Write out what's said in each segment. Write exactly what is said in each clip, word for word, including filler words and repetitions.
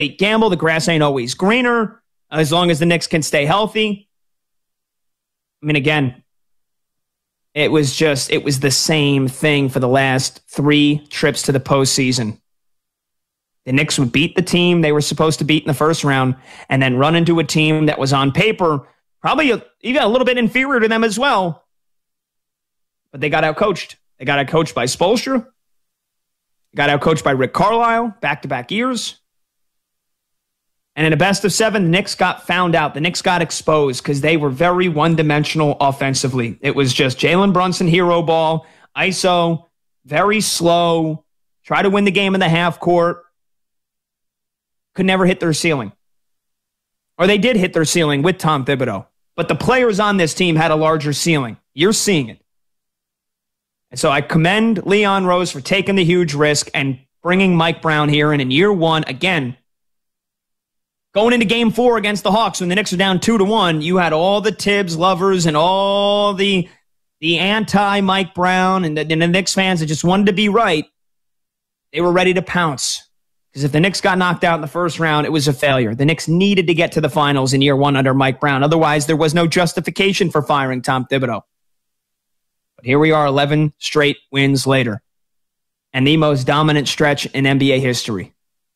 gamble. The grass ain't always greener as long as the Knicks can stay healthy. I mean, again, it was just, it was the same thing for the last three trips to the postseason. The Knicks would beat the team they were supposed to beat in the first round and then run into a team that was on paper probably a, even a little bit inferior to them as well. But they got outcoached. They got outcoached by Spoelstra. Got outcoached by Rick Carlisle, back-to-back years. And in a best of seven, the Knicks got found out. The Knicks got exposed because they were very one-dimensional offensively. It was just Jalen Brunson hero ball, I S O, very slow, try to win the game in the half court. Could never hit their ceiling. Or they did hit their ceiling with Tom Thibodeau. But the players on this team had a larger ceiling. You're seeing it. And so I commend Leon Rose for taking the huge risk and bringing Mike Brown here. And in year one, again, going into game four against the Hawks when the Knicks are down two to one, you had all the Tibbs lovers and all the, the anti-Mike Brown and the, and the Knicks fans that just wanted to be right. They were ready to pounce. Because if the Knicks got knocked out in the first round, it was a failure. The Knicks needed to get to the finals in year one under Mike Brown. Otherwise, there was no justification for firing Tom Thibodeau. But here we are, eleven straight wins later. And the most dominant stretch in N B A history.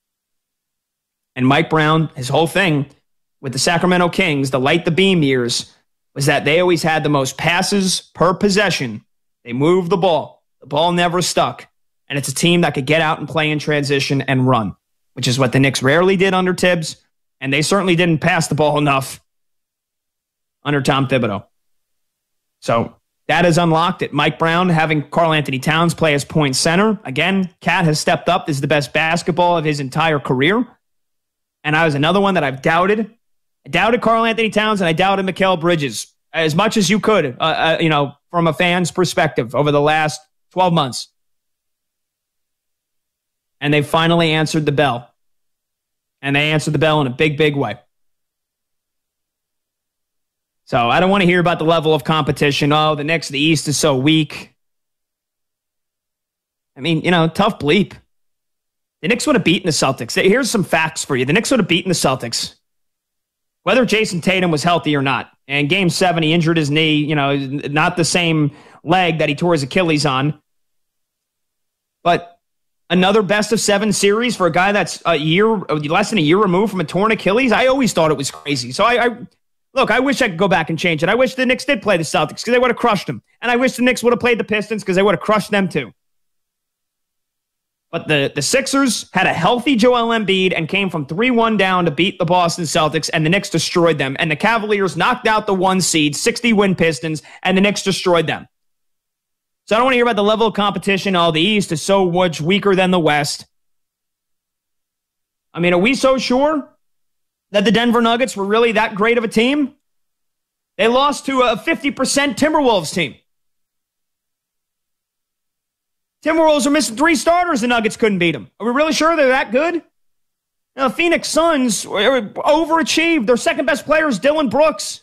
And Mike Brown, his whole thing with the Sacramento Kings, the light the beam years, was that they always had the most passes per possession. They moved the ball. The ball never stuck. And it's a team that could get out and play in transition and run, which is what the Knicks rarely did under Tibbs. And they certainly didn't pass the ball enough under Tom Thibodeau. So that has unlocked it. Mike Brown having Karl-Anthony Towns play as point center. Again, Cat has stepped up. This is the best basketball of his entire career. And I was another one that I've doubted. I doubted Karl-Anthony Towns and I doubted Mikal Bridges as much as you could, uh, uh, you know, from a fan's perspective over the last twelve months. And they finally answered the bell. And they answered the bell in a big, big way. So I don't want to hear about the level of competition. Oh, the Knicks, the East is so weak. I mean, you know, tough bleep. The Knicks would have beaten the Celtics. Here's some facts for you. The Knicks would have beaten the Celtics. Whether Jason Tatum was healthy or not. And game seven, he injured his knee. You know, not the same leg that he tore his Achilles on. But another best of seven series for a guy that's a year, less than a year removed from a torn Achilles. I always thought it was crazy. So I, I look, I wish I could go back and change it. I wish the Knicks did play the Celtics because they would have crushed them. And I wish the Knicks would have played the Pistons because they would have crushed them too. But the, the Sixers had a healthy Joel Embiid and came from three one down to beat the Boston Celtics, and the Knicks destroyed them. And the Cavaliers knocked out the one seed, sixty-win Pistons, and the Knicks destroyed them. So I don't want to hear about the level of competition. Oh, the East is so much weaker than the West. I mean, are we so sure that the Denver Nuggets were really that great of a team? They lost to a fifty percent Timberwolves team. Timberwolves are missing three starters. The Nuggets couldn't beat them. Are we really sure they're that good? Now, the Phoenix Suns overachieved. Their second best player is Dylan Brooks.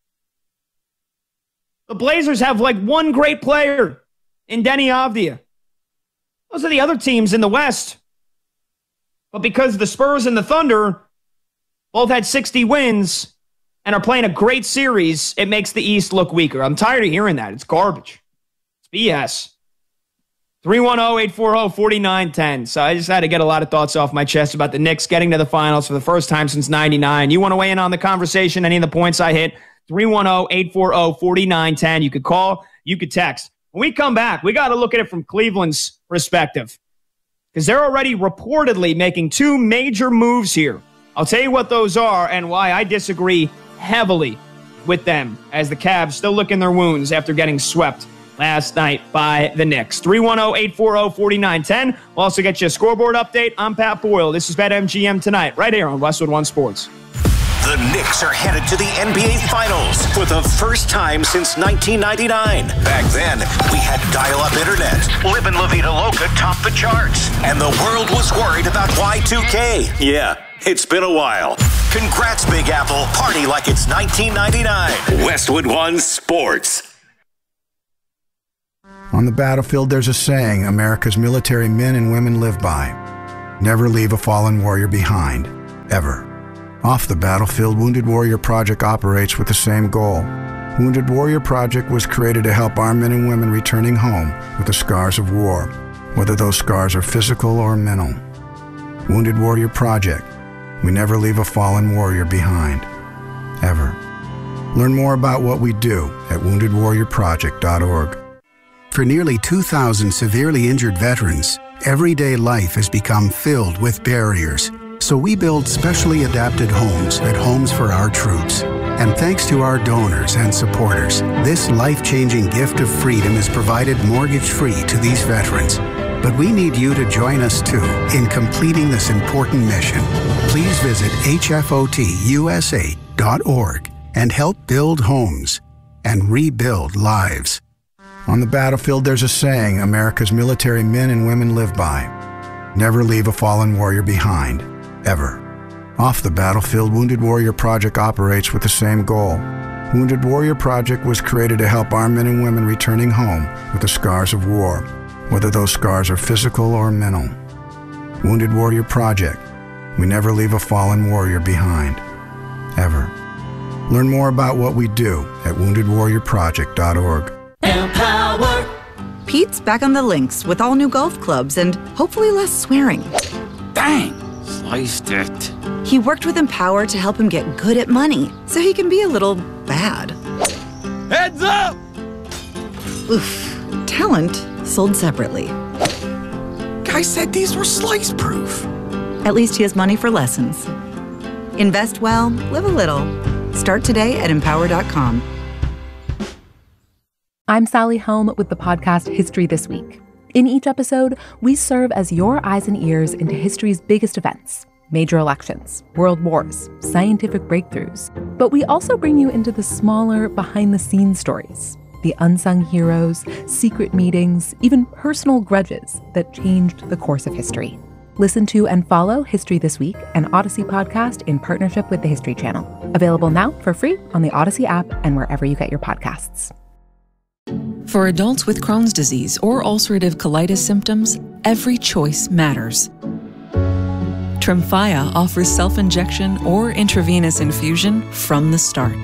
The Blazers have like one great player in Denny Avdia. Those are the other teams in the West. But because the Spurs and the Thunder both had sixty wins and are playing a great series, it makes the East look weaker. I'm tired of hearing that. It's garbage. It's B S. three one zero, eight four zero, four nine one zero. So I just had to get a lot of thoughts off my chest about the Knicks getting to the finals for the first time since ninety-nine. You want to weigh in on the conversation, any of the points I hit? three one zero, eight four zero, four nine one zero. You could call, you could text. When we come back, we got to look at it from Cleveland's perspective because they're already reportedly making two major moves here. I'll tell you what those are and why I disagree heavily with them as the Cavs still licking their wounds after getting swept last night by the Knicks. three one zero, eight four zero, four nine one zero. We'll also get you a scoreboard update. I'm Pat Boyle. This is BetMGM Tonight, right here on Westwood One Sports. The Knicks are headed to the N B A Finals for the first time since nineteen ninety-nine. Back then, we had dial-up internet. Live in La Vida Loca topped the charts. And the world was worried about Y two K. Yeah, it's been a while. Congrats, Big Apple. Party like it's nineteen ninety-nine. Westwood One Sports. On the battlefield, there's a saying America's military men and women live by. Never leave a fallen warrior behind. ever. Off the battlefield, Wounded Warrior Project operates with the same goal. Wounded Warrior Project was created to help our men and women returning home with the scars of war, whether those scars are physical or mental. Wounded Warrior Project. We never leave a fallen warrior behind, ever. Learn more about what we do at wounded warrior project dot org. For nearly two thousand severely injured veterans, everyday life has become filled with barriers. So we build specially adapted homes at Homes for Our Troops. And thanks to our donors and supporters, this life-changing gift of freedom is provided mortgage-free to these veterans. But we need you to join us, too, in completing this important mission. Please visit H F O T U S A dot org and help build homes and rebuild lives. On the battlefield, there's a saying America's military men and women live by. Never leave a fallen warrior behind, ever. Off the battlefield, Wounded Warrior Project operates with the same goal. Wounded Warrior Project was created to help our men and women returning home with the scars of war, whether those scars are physical or mental. Wounded Warrior Project. We never leave a fallen warrior behind, ever. Learn more about what we do at wounded warrior project dot org. Empower. Pete's back on the links with all new golf clubs and hopefully less swearing. Dang, sliced it. He worked with Empower to help him get good at money so he can be a little bad. Heads up! Oof. Talent sold separately. Guy said these were slice-proof. At least he has money for lessons. Invest well, live a little. Start today at empower dot com. I'm Sally Helm with the podcast History This Week. In each episode, we serve as your eyes and ears into history's biggest events, major elections, world wars, scientific breakthroughs. But we also bring you into the smaller, behind-the-scenes stories, the unsung heroes, secret meetings, even personal grudges that changed the course of history. Listen to and follow History This Week, an Odyssey podcast in partnership with the History Channel. Available now for free on the Odyssey app and wherever you get your podcasts. For adults with Crohn's disease or ulcerative colitis symptoms, every choice matters. Tremfya offers self-injection or intravenous infusion from the start.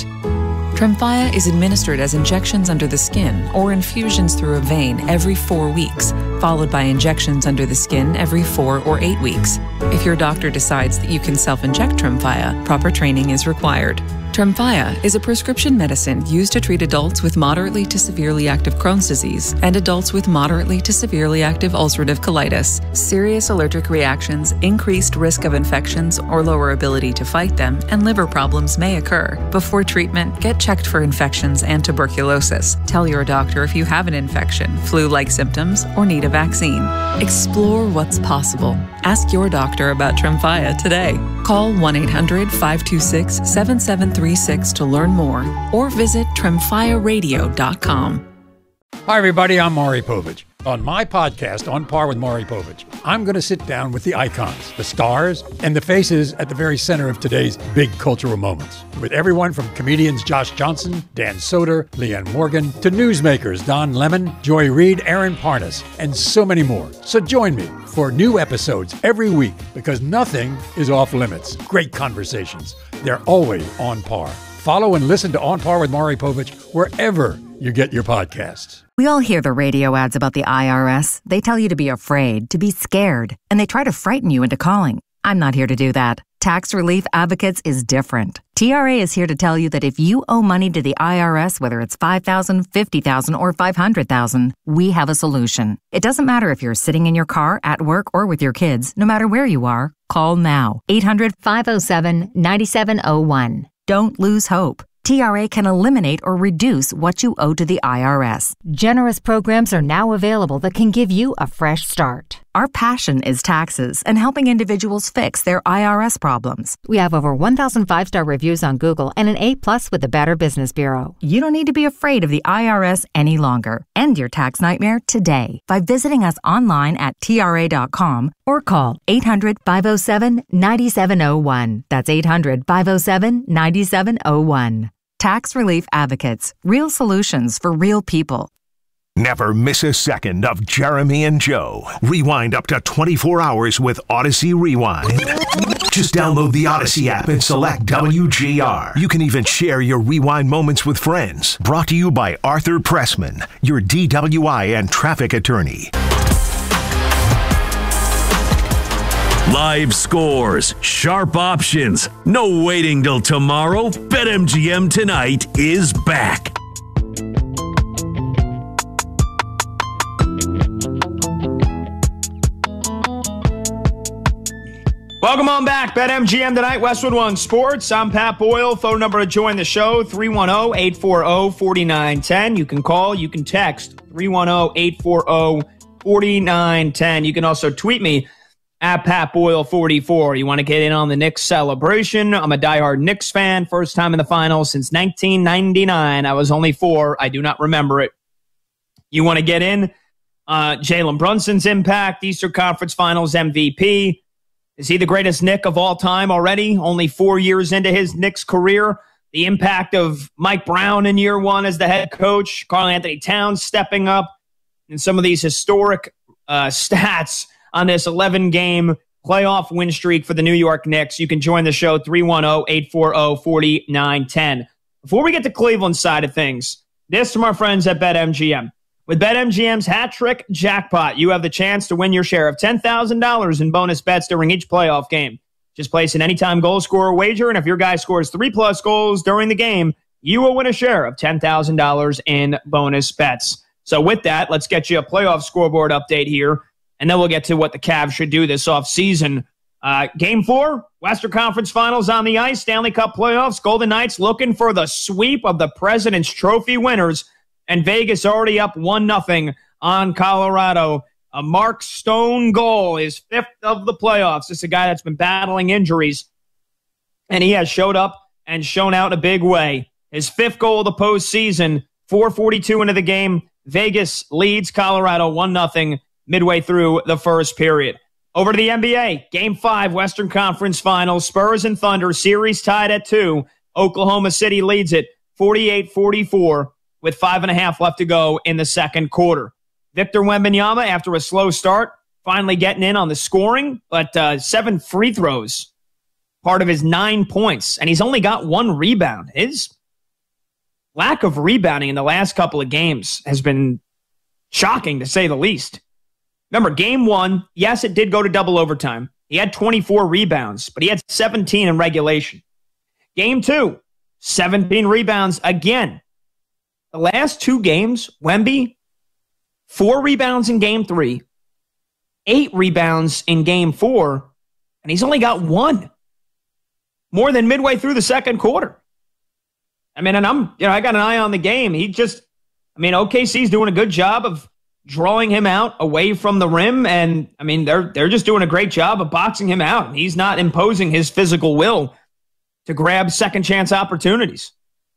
Tremfya is administered as injections under the skin or infusions through a vein every four weeks, followed by injections under the skin every four or eight weeks. If your doctor decides that you can self-inject Tremfya, proper training is required. Tremfya is a prescription medicine used to treat adults with moderately to severely active Crohn's disease and adults with moderately to severely active ulcerative colitis. Serious allergic reactions, increased risk of infections or lower ability to fight them, and liver problems may occur. Before treatment, get checked for infections and tuberculosis. Tell your doctor if you have an infection, flu-like symptoms, or need a vaccine. Explore what's possible. Ask your doctor about Tremfya today. Call one eight hundred five two six seven seven three six to learn more or visit tremfya radio dot com. Hi, everybody. I'm Maury Povich. On my podcast, On Par with Maury Povich, I'm going to sit down with the icons, the stars, and the faces at the very center of today's big cultural moments. With everyone from comedians Josh Johnson, Dan Soder, Leanne Morgan, to newsmakers Don Lemon, Joy Reid, Aaron Parnas, and so many more. So join me for new episodes every week because nothing is off limits. Great conversations. They're always on par. Follow and listen to On Par with Maury Povich wherever you get your podcasts. We all hear the radio ads about the I R S. They tell you to be afraid, to be scared, and they try to frighten you into calling. I'm not here to do that. Tax Relief Advocates is different. T R A is here to tell you that if you owe money to the I R S, whether it's five thousand dollars, fifty thousand dollars, or five hundred thousand dollars, we have a solution. It doesn't matter if you're sitting in your car, at work, or with your kids. No matter where you are, call now. eight hundred, five oh seven, nine seven oh one. Don't lose hope. T R A can eliminate or reduce what you owe to the I R S. Generous programs are now available that can give you a fresh start. Our passion is taxes and helping individuals fix their I R S problems. We have over one thousand five-star reviews on Google and an A plus with the Better Business Bureau. You don't need to be afraid of the I R S any longer. End your tax nightmare today by visiting us online at T R A dot com or call eight hundred, five oh seven, nine seven oh one. That's eight hundred, five oh seven, nine seven oh one. Tax Relief Advocates. Real solutions for real people. Never miss a second of Jeremy and Joe. Rewind up to twenty-four hours with Odyssey Rewind. Just download the Odyssey app and select W G R. You can even share your rewind moments with friends. Brought to you by Arthur Pressman, your D W I and traffic attorney. Live scores, sharp options, no waiting till tomorrow. BetMGM tonight is back. Welcome on back. BetMGM tonight, Westwood One Sports. I'm Pat Boyle. Phone number to join the show, three one zero, eight four zero, four nine one zero. You can call, you can text, three one zero, eight four zero, four nine one zero. You can also tweet me at Pat Boyle forty-four. You want to get in on the Knicks celebration? I'm a diehard Knicks fan. First time in the finals since nineteen ninety-nine. I was only four. I do not remember it. You want to get in? Uh, Jalen Brunson's impact, Eastern Conference Finals M V P. Is he the greatest Knick of all time already? Only four years into his Knicks career. The impact of Mike Brown in year one as the head coach, Karl-Anthony Towns stepping up, and some of these historic uh, stats on this eleven-game playoff win streak for the New York Knicks. You can join the show, three one zero, eight four zero, four nine one zero. Before we get to Cleveland side of things, this from our friends at BetMGM. With BetMGM's Hat Trick Jackpot, you have the chance to win your share of ten thousand dollars in bonus bets during each playoff game. Just place an anytime goal scorer wager, and if your guy scores three-plus goals during the game, you will win a share of ten thousand dollars in bonus bets. So with that, let's get you a playoff scoreboard update here, and then we'll get to what the Cavs should do this offseason. Uh, game four, Western Conference Finals on the ice, Stanley Cup playoffs. Golden Knights looking for the sweep of the President's Trophy winners, and Vegas already up one nothing on Colorado. A Mark Stone goal, his fifth of the playoffs. This is a guy that's been battling injuries, and he has showed up and shown out in a big way. His fifth goal of the postseason, four forty-two into the game. Vegas leads Colorado one nothing midway through the first period. Over to the N B A. Game five, Western Conference Finals. Spurs and Thunder, series tied at two. Oklahoma City leads it forty-eight forty-four with five and a half left to go in the second quarter. Victor Wembanyama, after a slow start, finally getting in on the scoring, but uh, seven free throws, part of his nine points, and he's only got one rebound. His lack of rebounding in the last couple of games has been shocking, to say the least. Remember, game one, yes, it did go to double overtime. He had twenty-four rebounds, but he had seventeen in regulation. Game two, seventeen rebounds again. The last two games, Wemby, four rebounds in game three, eight rebounds in game four, and he's only got one. More than midway through the second quarter. I mean, and I'm, you know, I got an eye on the game. He just, I mean, O K C's doing a good job of drawing him out away from the rim, and I mean, they're they're just doing a great job of boxing him out. He's not imposing his physical will to grab second chance opportunities.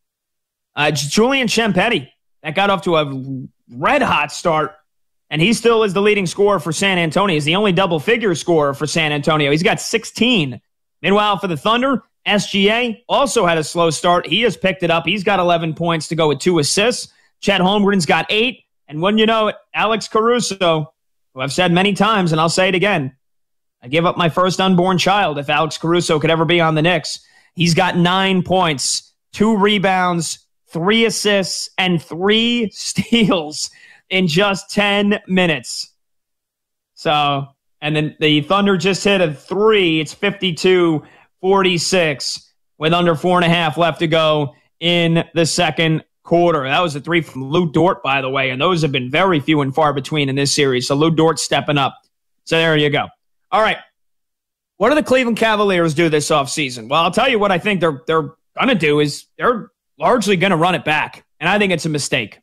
Uh, Julian Champagnie, that got off to a red-hot start, and he still is the leading scorer for San Antonio. He's the only double-figure scorer for San Antonio. He's got sixteen. Meanwhile, for the Thunder, S G A also had a slow start. He has picked it up. He's got eleven points to go with two assists. Chet Holmgren's got eight. And wouldn't you know it, Alex Caruso, who I've said many times, and I'll say it again, I give up my first unborn child if Alex Caruso could ever be on the Knicks. He's got nine points, two rebounds, three assists, and three steals in just ten minutes. So, and then the Thunder just hit a three. It's fifty-two forty-six with under four and a half left to go in the second quarter. That was a three from Lou Dort, by the way, and those have been very few and far between in this series. So Lou Dort stepping up. So there you go. All right. What do the Cleveland Cavaliers do this offseason? Well, I'll tell you what I think they're they're going to do is they're largely going to run it back, and I think it's a mistake.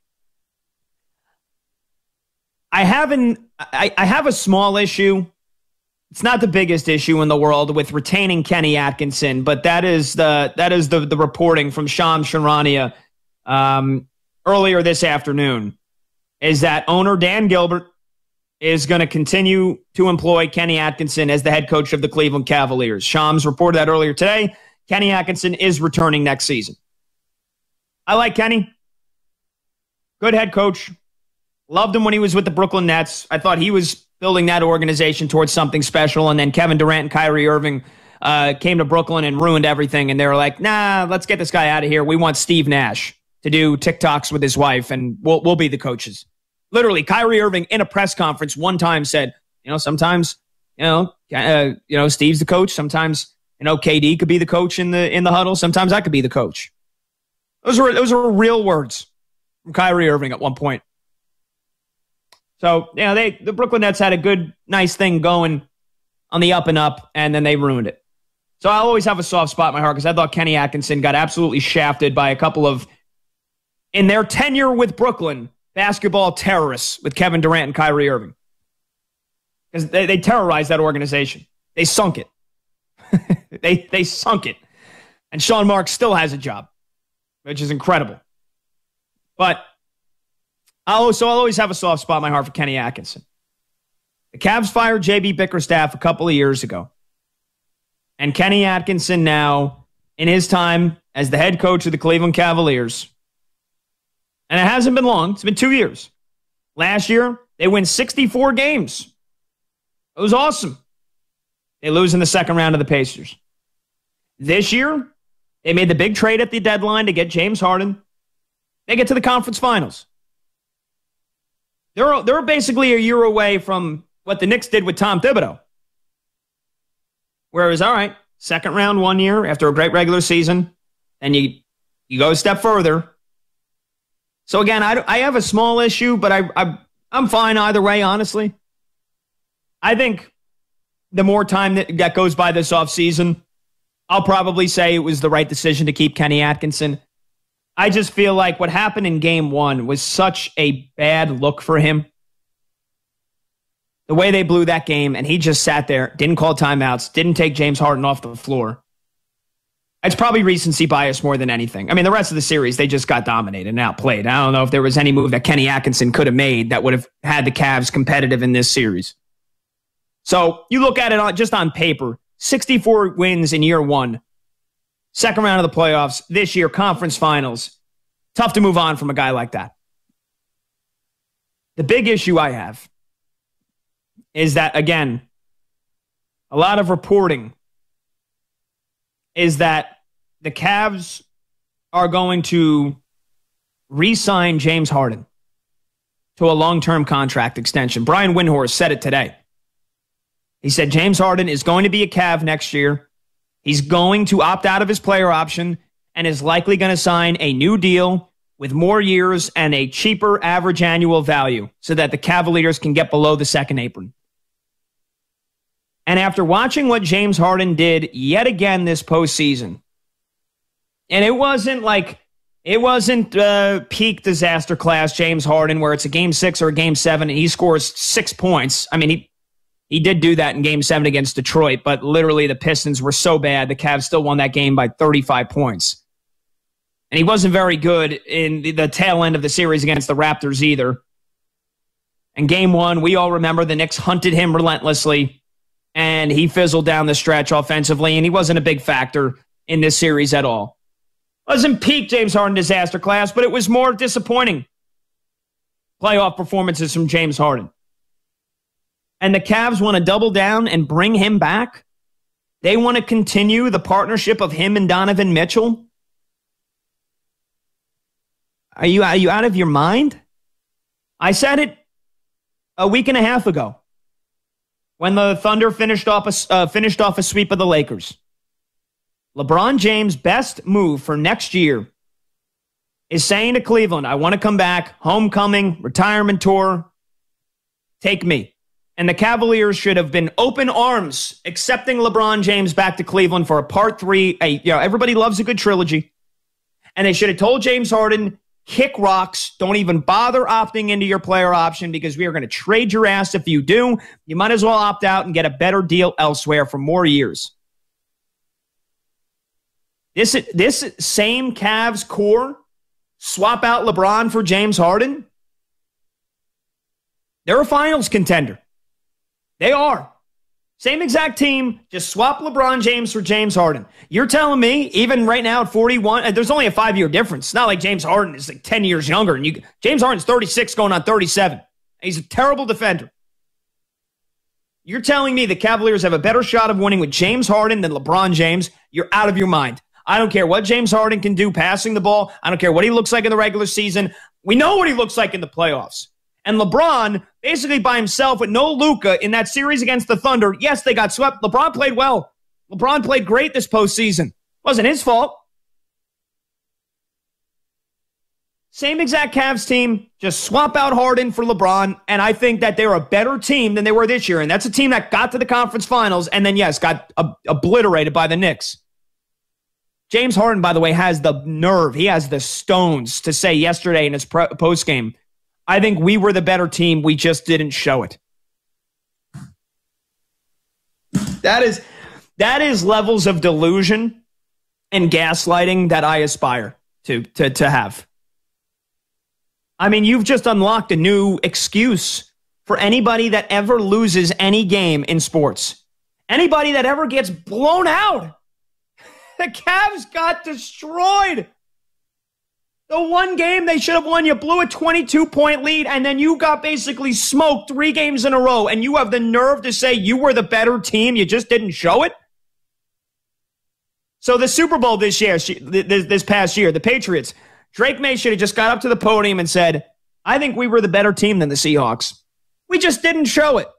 I haven't. I, I have a small issue. It's not the biggest issue in the world with retaining Kenny Atkinson, but that is the that is the the reporting from Shams Charania um, earlier this afternoon. Is that owner Dan Gilbert is going to continue to employ Kenny Atkinson as the head coach of the Cleveland Cavaliers. Shams reported that earlier today. Kenny Atkinson is returning next season. I like Kenny. Good head coach. Loved him when he was with the Brooklyn Nets. I thought he was building that organization towards something special. And then Kevin Durant and Kyrie Irving uh, came to Brooklyn and ruined everything. And they were like, nah, let's get this guy out of here. We want Steve Nash to do TikToks with his wife, and we'll, we'll be the coaches. Literally, Kyrie Irving in a press conference one time said, you know, sometimes, you know, uh, you know, Steve's the coach. Sometimes, you know, K D could be the coach in the in the huddle. Sometimes I could be the coach. Those were those were real words from Kyrie Irving at one point. So, you know, they the Brooklyn Nets had a good, nice thing going on the up and up, and then they ruined it. So I'll always have a soft spot in my heart because I thought Kenny Atkinson got absolutely shafted by a couple of, in their tenure with Brooklyn, basketball terrorists with Kevin Durant and Kyrie Irving. Because they, they terrorized that organization. They sunk it. they they sunk it. And Sean Marks still has a job, which is incredible. But I'll, so I'll always have a soft spot in my heart for Kenny Atkinson. The Cavs fired J B Bickerstaff a couple of years ago. And Kenny Atkinson now, in his time as the head coach of the Cleveland Cavaliers, and it hasn't been long, it's been two years. Last year, they win sixty-four games. It was awesome. They lose in the second round of the Pacers. This year, they made the big trade at the deadline to get James Harden. They get to the conference finals. They're, they're basically a year away from what the Knicks did with Tom Thibodeau. Where it was, all right, second round one year after a great regular season, and you, you go a step further. So again, I, I have a small issue, but I, I, I'm fine either way, honestly. I think the more time that, that goes by this offseason, I'll probably say it was the right decision to keep Kenny Atkinson. I just feel like what happened in game one was such a bad look for him. The way they blew that game, and he just sat there, didn't call timeouts, didn't take James Harden off the floor. It's probably recency bias more than anything. I mean, the rest of the series, they just got dominated and outplayed. I don't know if there was any move that Kenny Atkinson could have made that would have had the Cavs competitive in this series. So you look at it on, just on paper, sixty-four wins in year one. Second round of the playoffs. This year, conference finals. Tough to move on from a guy like that. The big issue I have is that, again, a lot of reporting is that the Cavs are going to re-sign James Harden to a long-term contract extension. Brian Windhorst said it today. He said James Harden is going to be a Cav next year. He's going to opt out of his player option and is likely going to sign a new deal with more years and a cheaper average annual value so that the Cavaliers can get below the second apron. And after watching what James Harden did yet again this postseason, and it wasn't like, it wasn't uh, peak disaster class James Harden where it's a game six or a game seven and he scores six points. I mean, he He did do that in game seven against Detroit, but literally the Pistons were so bad, the Cavs still won that game by thirty-five points. And he wasn't very good in the, the tail end of the series against the Raptors either. In game one, we all remember the Knicks hunted him relentlessly, and he fizzled down the stretch offensively, and he wasn't a big factor in this series at all. Wasn't peak James Harden disaster class, but it was more disappointing playoff performances from James Harden. And the Cavs want to double down and bring him back? They want to continue the partnership of him and Donovan Mitchell? Are you, are you out of your mind? I said it a week and a half ago when the Thunder finished off a, uh, finished off a sweep of the Lakers. LeBron James' best move for next year is saying to Cleveland, I want to come back, homecoming, retirement tour, take me. And the Cavaliers should have been open arms accepting LeBron James back to Cleveland for a part three. A, you know, everybody loves a good trilogy. And they should have told James Harden, kick rocks. Don't even bother opting into your player option because we are going to trade your ass if you do. You might as well opt out and get a better deal elsewhere for more years. This, this same Cavs core, swap out LeBron for James Harden. They're a finals contender. They are. Same exact team, just swap LeBron James for James Harden. You're telling me, even right now at forty-one, and there's only a five-year difference. It's not like James Harden is like ten years younger. And you, James Harden's thirty-six going on thirty-seven. He's a terrible defender. You're telling me the Cavaliers have a better shot of winning with James Harden than LeBron James? You're out of your mind. I don't care what James Harden can do passing the ball. I don't care what he looks like in the regular season. We know what he looks like in the playoffs. And LeBron, basically by himself with no Luka in that series against the Thunder, yes, they got swept. LeBron played well. LeBron played great this postseason. Wasn't his fault. Same exact Cavs team, just swap out Harden for LeBron, and I think that they're a better team than they were this year. And that's a team that got to the conference finals and then, yes, got ob- obliterated by the Knicks. James Harden, by the way, has the nerve. He has the stones to say yesterday in his pro- postgame, I think we were the better team. We just didn't show it. That is, that is levels of delusion and gaslighting that I aspire to, to, to have. I mean, you've just unlocked a new excuse for anybody that ever loses any game in sports. Anybody that ever gets blown out. The Cavs got destroyed. The one game they should have won, you blew a twenty-two point lead, and then you got basically smoked three games in a row, and you have the nerve to say you were the better team, you just didn't show it? So the Super Bowl this year, this past year, the Patriots, Drake May should have just got up to the podium and said, I think we were the better team than the Seahawks. We just didn't show it.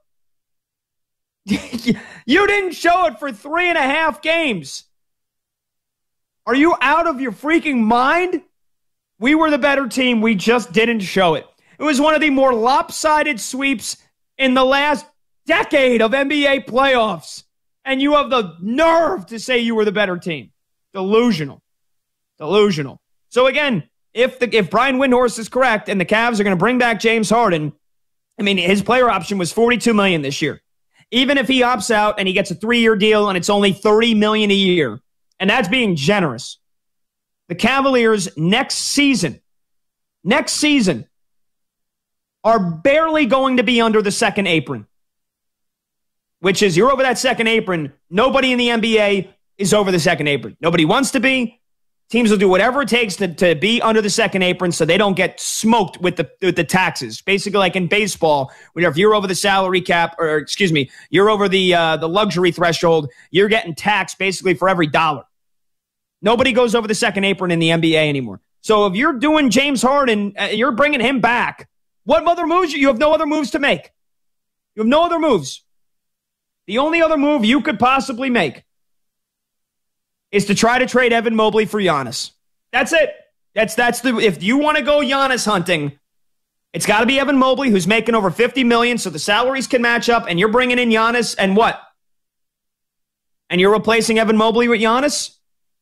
You didn't show it for three and a half games. Are you out of your freaking mind? We were the better team. We just didn't show it. It was one of the more lopsided sweeps in the last decade of N B A playoffs. And you have the nerve to say you were the better team. Delusional. Delusional. So again, if the if Brian Windhorst is correct and the Cavs are going to bring back James Harden, I mean, his player option was forty-two million dollars this year. Even if he opts out and he gets a three-year deal and it's only thirty million dollars a year, and that's being generous, the Cavaliers next season, next season, are barely going to be under the second apron. Which is, you're over that second apron. Nobody in the N B A is over the second apron. Nobody wants to be. Teams will do whatever it takes to, to be under the second apron so they don't get smoked with the with the taxes. Basically, like in baseball, where if you're over the salary cap, or excuse me, you're over the uh, the luxury threshold, you're getting taxed basically for every dollar. Nobody goes over the second apron in the N B A anymore. So if you're doing James Harden, uh, you're bringing him back. What other moves? You have no other moves to make. You have no other moves. The only other move you could possibly make is to try to trade Evan Mobley for Giannis. That's it. That's that's the if you want to go Giannis hunting, it's got to be Evan Mobley, who's making over fifty million dollars, so the salaries can match up, and you're bringing in Giannis, and what? And you're replacing Evan Mobley with Giannis?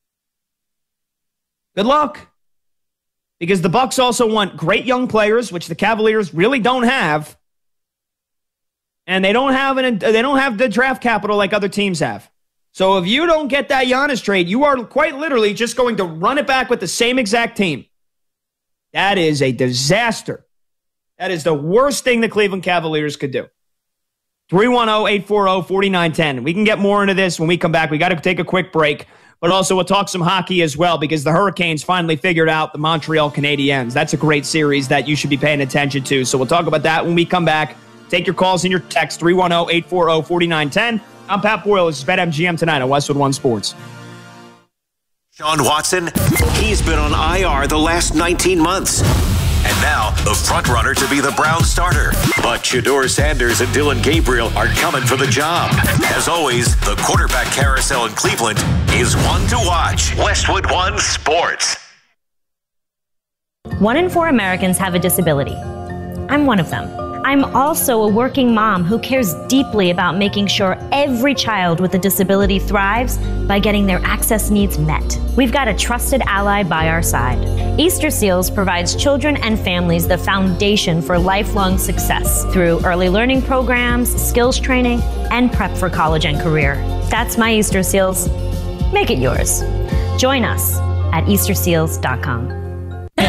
Good luck. Because the Bucks also want great young players, which the Cavaliers really don't have. And they don't have an they don't have the draft capital like other teams have. So if you don't get that Giannis trade, you are quite literally just going to run it back with the same exact team. That is a disaster. That is the worst thing the Cleveland Cavaliers could do. three one zero, eight four zero, four nine one zero. We can get more into this when we come back. We got to take a quick break. But also we'll talk some hockey as well, because the Hurricanes finally figured out the Montreal Canadiens. That's a great series that you should be paying attention to. So we'll talk about that when we come back. Take your calls and your texts, three one zero, eight four zero, four nine one zero. I'm Pat Boyle. This is BetMGM tonight on Westwood One Sports. Sean Watson, he's been on I R the last nineteen months. And now, the front-runner to be the Brown starter. But Shedeur Sanders and Dylan Gabriel are coming for the job. As always, the quarterback carousel in Cleveland is one to watch. Westwood One Sports. One in four Americans have a disability. I'm one of them. I'm also a working mom who cares deeply about making sure every child with a disability thrives by getting their access needs met. We've got a trusted ally by our side. Easter Seals provides children and families the foundation for lifelong success through early learning programs, skills training, and prep for college and career. That's my Easter Seals. Make it yours. Join us at Easter Seals dot com.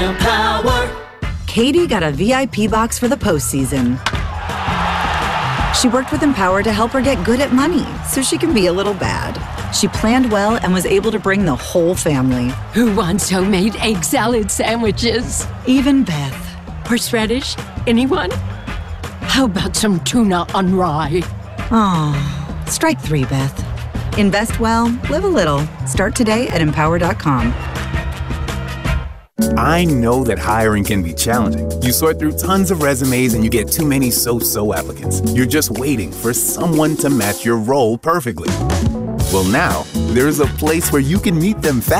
Empower. Katie got a V I P box for the postseason. She worked with Empower to help her get good at money so she can be a little bad. She planned well and was able to bring the whole family. Who wants homemade egg salad sandwiches? Even Beth. Horseradish? Anyone? How about some tuna on rye? Aw, strike three, Beth. Invest well, live a little. Start today at empower dot com. I know that hiring can be challenging. You sort through tons of resumes and you get too many so-so applicants. You're just waiting for someone to match your role perfectly. Well, now, there's a place where you can meet them fast.